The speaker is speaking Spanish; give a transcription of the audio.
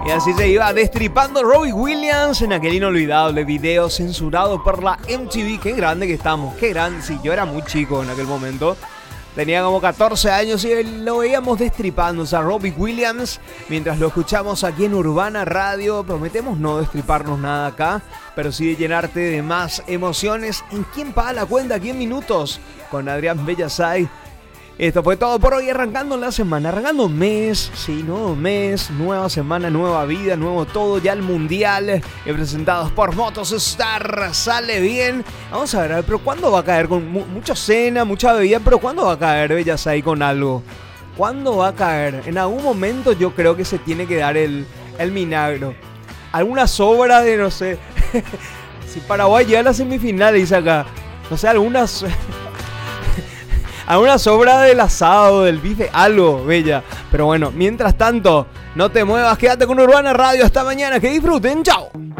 Y así se iba destripando Robbie Williams en aquel inolvidable video censurado por la MTV. Qué grande que estamos, qué grande. Sí, yo era muy chico en aquel momento. Tenía como 14 años y lo veíamos destripando a Robbie Williams mientras lo escuchamos aquí en Urbana Radio. Prometemos no destriparnos nada acá, pero sí de llenarte de más emociones en ¿Quién paga la cuenta? Aquí en Minutos con Adrián Bellasay. Esto fue todo por hoy, arrancando la semana, arrancando un mes, sí, nuevo mes, nueva semana, nueva vida, nuevo todo, ya el mundial, presentados por Motostar, sale bien. Vamos a ver, pero ¿cuándo va a caer? Con mucha cena, mucha bebida, pero ¿cuándo va a caer Bellasay con algo? ¿Cuándo va a caer? En algún momento yo creo que se tiene que dar el milagro. Alguna sobra de, no sé, si Paraguay llega a la semifinal, dice acá, no sé, algunas... A una sobra del asado, del bife, algo, bella. Pero bueno, mientras tanto, no te muevas, quédate con Urbana Radio. Hasta mañana, que disfruten, chao.